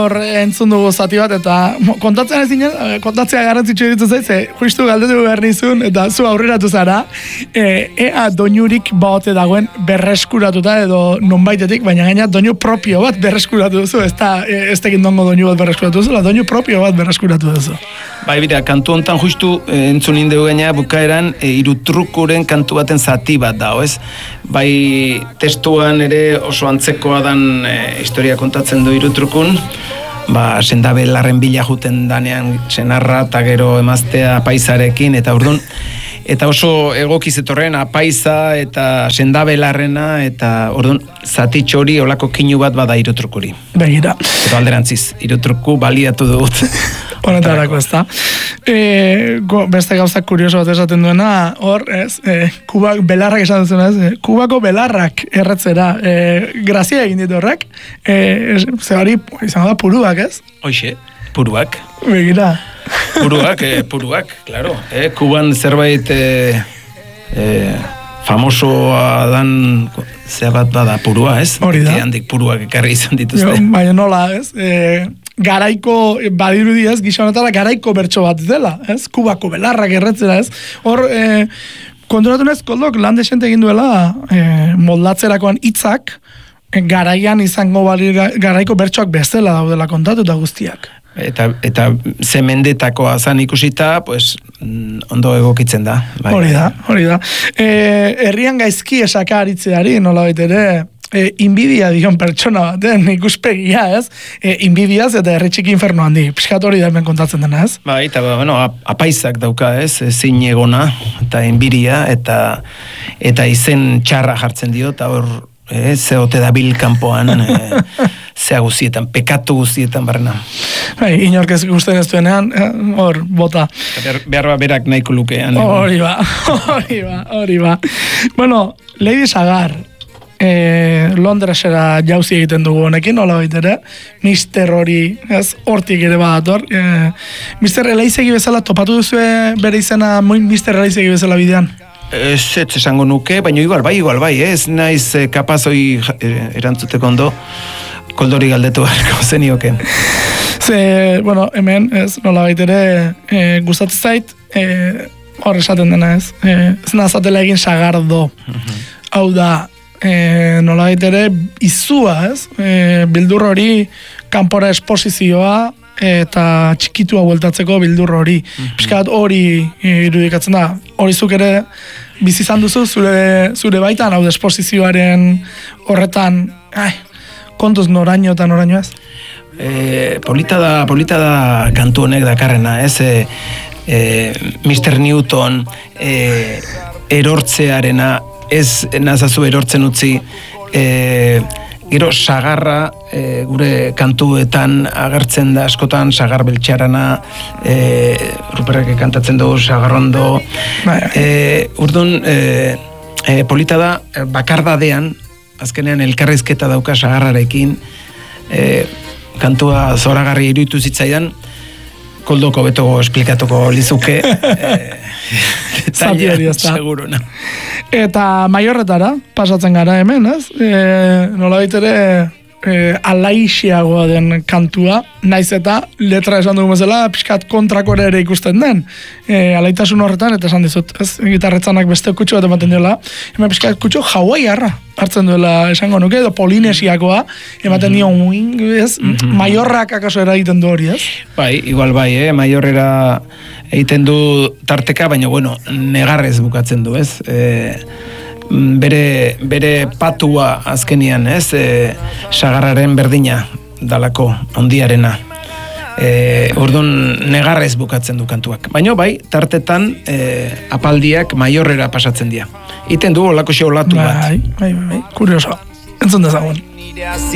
hor entzun dugu zati bat, eta kontatzen ez zinen, kontatzea garrantzitsu ditu zaiz, justu galdetu behar nizun, eta zu aurreratu zara, ea doinurik baote dagoen berreskuratuta edo nonbaitetik, baina gaina doinu propio bat berreskuratu duzu, ez tekin dongo doinu bat berreskuratu duzu, doinu propio bat berreskuratu duzu. Bai, bida, kantu hontan justu entzun indegu gaina bukaeran irutrukuren kantu baten zati bat dago, ez? Bai, testuan ere oso antzekoa dan historia kontatzen du irutrukun, sendabelarren bila juten danean senarra eta gero emaztea apaizarekin, eta ordun eta oso egoki zetorren apaiza eta sendabelarrena, eta ordun zatitxo hori olako kinu bat bada irutrukuri. Begira. Eta alderantziz, irutruku baliatu dut. Honetarako ez da. Beste gauzak kurioso bat esaten duena, hor, ez, Kubak belarrak esan duzuna, ez, Kubako belarrak erretzera, grazia egin ditu horrek, ze hori izango da puruak, ez? Hoxe, puruak. Begira. Puruak, claro. Kuban zerbait famosoa dan zebat bada purua, ez? Hori da. Handik puruak ekarri izan dituzte. Baina nola, ez? Garaiko, badirudi ez, gisa honetara garaiko bertso bat dela, ez? Kubako belarrak erretzera, ez? Hor, konturatu nez, Koldok lan desente egin duela moldatzerakoan hitzak garaian izango garaiko bertsoak bezala daudela kontatuta guztiak. Eta ze mendetakoa zan ikusita, pues, ondo egokitzen da. Bai. Hori da. Herrian gaizki esaka aritzeari, nolabait ere, inbidia dion pertsona baten ikuspegia, ez? Inbidiaz eta herritxiki inferno handi. Piskat hori da hemen kontatzen dena, ez? Bai, eta apaizak dauka, ez? Zin egona, eta inbiria, eta izen txarra jartzen dio, eta hor, zeote dabil kanpoan, zea guztietan, pekatu guztietan barrena. Bai, inork ez gusten ez duenean, hor, bota. Behar berak nahiko lukean. Hori ba. Bueno, Lady Sagar, Londresera jauzi egiten dugu honekin, nola baitere, Mister hori, ez, hortik ere badator. Mister Eleizegi bezala, topatu duzu bere izena Mister Eleizegi bezala bidean? Ez esango nuke, baina igual bai, ez naiz kapaz hori erantzuteko ondo, Koldori galdetu beharko zenioke. Bueno, hemen, ez, nola baitere, gustatzen zait, hor esaten dena, ez, ez nazatela egin sagardo. Hau da, nola baitere, izua, ez, bildur hori, kanpora esposizioa, eta txikitua bueltatzeko bildur hori. Piskat hori irudikatzen da. Hori zuk ere bizi izan duzu zure baitan, hau esposizioaren horretan, kontuz noraino eta noraino ez? Polita da kantu honek dakarrena, ez? Mr. Newton erortzearena, ez nazazu erortzen utzi, gero sagarra gure kantuetan agertzen da askotan, sagar beltxarana, Ruperrek kantatzen dugu sagarrondo. Urdun, polita da, bakardadean, azkenean elkarrizketa dauka sagarrarekin, kantua zoragarri iruditu zitzaidan, Koldoko betogo esplikatuko lizuke, zati hori ez da. Seguruna. Eta Maiorretara pasatzen gara hemen, ez? Nola baitere alaixiagoa den kantua, naiz eta letra esan dugu bezala, pixkat kontrakore ere ikusten den. Alaitasun horretan, eta esan dizut, ez? Gitarretzanak beste kutsu bat ematen duela, hemen pixkat kutsu hawaiarra hartzen duela esango nuke, edo polinesiakoa, ematen dio, ez? Maiorrak akaso eragiten du hori, ez? Bai, igual bai, Maiorrera egiten du tarteka, baina, bueno, negarrez bukatzen du, ez? Bere patua azkenian, ez? Sagarraren berdina dalako, ondiarena. Orduan negarrez bukatzen du kantuak. Baina bai, tartetan apaldiak Maiorrera pasatzen dira. Iten du olako xe olatu bat. Bai, kurioso. Entzun dezagun.